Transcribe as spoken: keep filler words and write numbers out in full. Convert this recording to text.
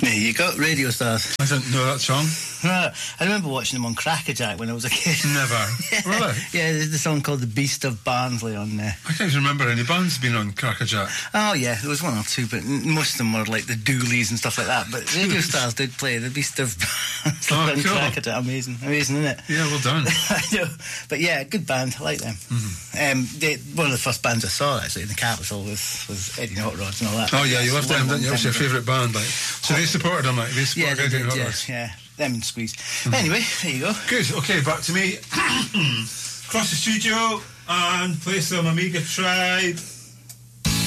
There you go, Radio Stars. I didn't know that song. I remember watching them on Crackerjack when I was a kid. Never. Yeah. Really? Yeah, there's the song called The Beast of Barnsley on there. I can't even remember any bands being on Crackerjack. Oh, yeah, there was one or two, but most of them were like the Doolies and stuff like that. But Radio Stars did play The Beast of Barnsley Oh, on cool. Crackerjack. Amazing, amazing, isn't it? Yeah, well done. I know. But yeah, good band. I like them. Mm-hmm. Um, they, one of the first bands I saw, actually, in the Capitol was, was Eddie Hot Rods and all that. Oh, yeah, you loved them, didn't you? That was your favourite band, like. So they supported them, like. They supported Yeah, they Eddie did, Hot yeah, Rods. yeah. Them and Squeeze. Mm-hmm. Anyway, there you go. Good, okay, back to me. Across the studio and play some Amiga Tribe.